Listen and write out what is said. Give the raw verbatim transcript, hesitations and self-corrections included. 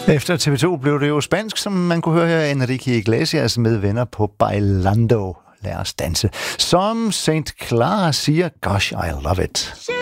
Efter T V to blev det jo spansk, som man kunne høre her, Enrique Iglesias med venner på Bailando. Lad os danse. Som Saint Clara siger, gosh, I love it.